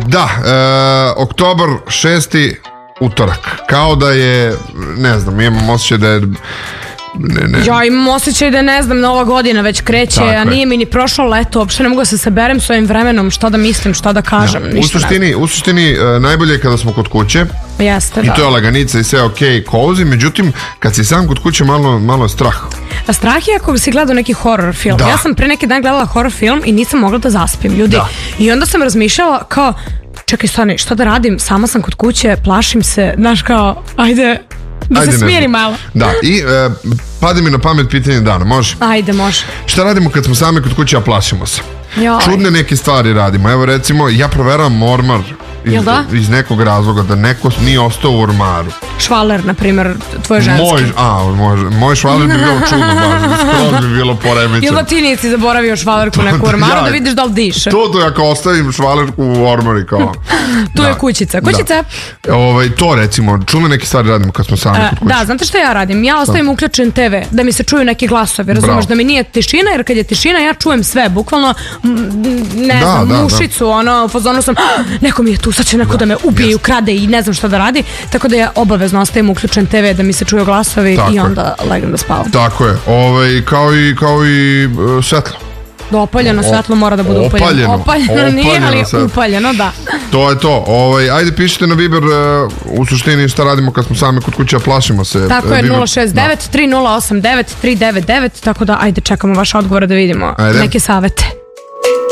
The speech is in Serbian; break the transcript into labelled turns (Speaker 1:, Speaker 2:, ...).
Speaker 1: Da, oktobar 6. utorak. Kao da je, ne znam, imam osjećaj da je...
Speaker 2: Ja imam osjećaj da ne znam, Nova godina već kreće, a nije mi ni prošlo leto, uopšte ne mogu da se saberem s ovim vremenom, šta da mislim, šta da kažem, ništa.
Speaker 1: U suštini najbolje je kada smo kod kuće.
Speaker 2: Jeste,
Speaker 1: i to je laganica i sve okej, cozy, međutim kad si sam kod kuće malo je strah.
Speaker 2: A strah je ako si gledao neki horror film. Ja sam pre neki dan gledala horror film i nisam mogla da zaspim, ljudi. I onda sam razmišljala kao, čekaj stani, šta da radim, sama sam kod kuće, plašim se, znaš kao, ajde da se smiri malo.
Speaker 1: Da, i pade mi na pamet pitanje dana, može?
Speaker 2: Ajde, može.
Speaker 1: Šta radimo kad smo sami kod kuće, a plašimo se? Čudne neke stvari radimo. Evo recimo, ja proveravam ormar iz nekog razloga, da neko nije ostao u ormaru.
Speaker 2: Švaler, na primjer, tvoj ženski.
Speaker 1: Moj švaler bi bilo čudno, skroz bi bilo poremećeno.
Speaker 2: Jel da ti nisi zaboravio švalerku neku u ormaru da vidiš da li diše?
Speaker 1: To ako ostavim švalerku u ormari kao...
Speaker 2: Tu je kućica.
Speaker 1: To recimo, čudne neke stvari radimo kad smo sami kod kuće.
Speaker 2: Da, znate šta ja radim? Ja ostavim uključen TV, da mi se čuju neki glasovi, razumeš, da mi nije tišina, jer kad je tišina ja čujem sve, bukvalno, ne znam, mušicu, u fazonu sam, neko mi je tu, sad će neko da me ubije i ukrade i ne znam šta da radi, tako da ja obavezno ostavim uključen TV da mi se čuju glasovi i onda legnem da spavam.
Speaker 1: Tako je, kao i svetlo.
Speaker 2: Da, opaljeno svetlo mora da bude upaljeno. Opaljeno nije, ali upaljeno, da.
Speaker 1: To je to. Ajde pišite na Viber u suštini šta radimo kad smo sami kod kuće, a plašimo se.
Speaker 2: Tako je, 069 3089 399, tako da ajde čekamo vaše odgovore da vidimo neke savete.